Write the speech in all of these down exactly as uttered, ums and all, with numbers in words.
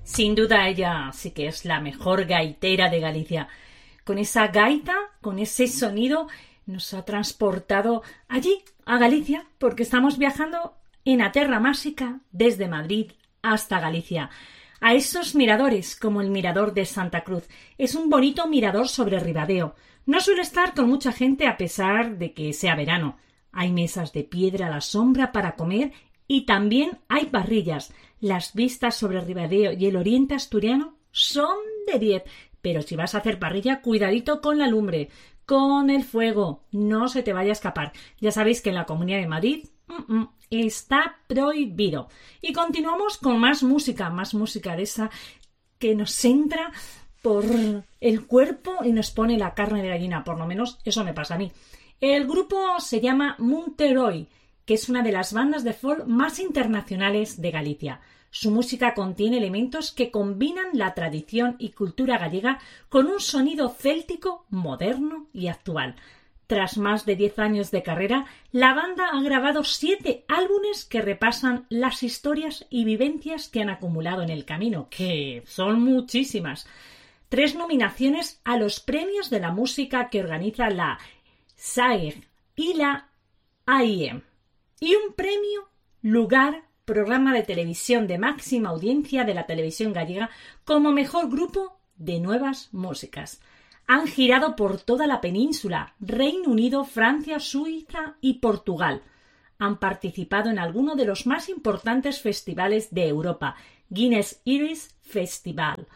Sin duda ella sí que es la mejor gaitera de Galicia. Con esa gaita, con ese sonido, nos ha transportado allí, a Galicia, porque estamos viajando en a terra máxica desde Madrid hasta Galicia. A esos miradores, como el mirador de Santa Cruz. Es un bonito mirador sobre Ribadeo. No suele estar con mucha gente a pesar de que sea verano. Hay mesas de piedra a la sombra para comer y también hay parrillas. Las vistas sobre Ribadeo y el oriente asturiano son de diez. Pero si vas a hacer parrilla, cuidadito con la lumbre, con el fuego. No se te vaya a escapar. Ya sabéis que en la Comunidad de Madrid mm, mm, está prohibido. Y continuamos con más música, más música de esa que nos entra por el cuerpo y nos pone la carne de gallina. Por lo menos eso me pasa a mí. El grupo se llama Monterrey, que es una de las bandas de folk más internacionales de Galicia. Su música contiene elementos que combinan la tradición y cultura gallega con un sonido céltico, moderno y actual. Tras más de diez años de carrera, la banda ha grabado siete álbumes que repasan las historias y vivencias que han acumulado en el camino, que son muchísimas. Tres nominaciones a los premios de la música que organiza la S A E G y la A I E. Y un premio Lugar, programa de televisión de máxima audiencia de la televisión gallega, como mejor grupo de nuevas músicas. Han girado por toda la península, Reino Unido, Francia, Suiza y Portugal. Han participado en algunos de los más importantes festivales de Europa: Guinness Iris Festival,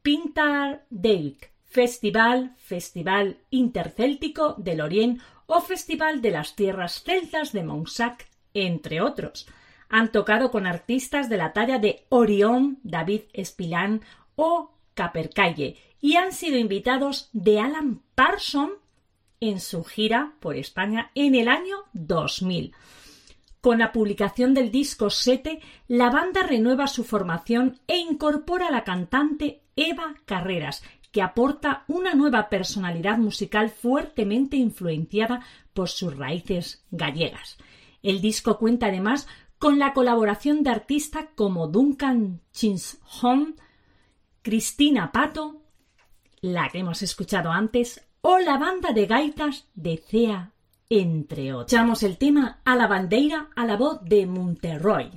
Pintar Delc Festival, Festival Intercéltico del Orient o Festival de las Tierras Celtas de Montsac, entre otros. Han tocado con artistas de la talla de Orión, David Espilán o Capercaille y han sido invitados de Alan Parsons en su gira por España en el año dos mil. Con la publicación del disco Sete, la banda renueva su formación e incorpora a la cantante Eva Carreras, que aporta una nueva personalidad musical fuertemente influenciada por sus raíces gallegas. El disco cuenta además con la colaboración de artistas como Duncan Chisholm, Cristina Pato, la que hemos escuchado antes, o la banda de gaitas de Cea, entre otros. Escuchamos el tema A la Bandeira a la voz de Monterrey.